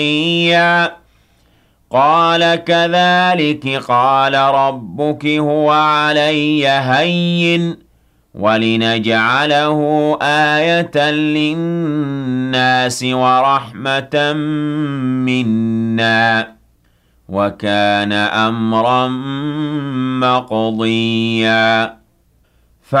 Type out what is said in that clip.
إياه قال كذلك قال ربك هو علي هين ولنجعله آية للناس ورحمة منا وكان أمرا مقضيا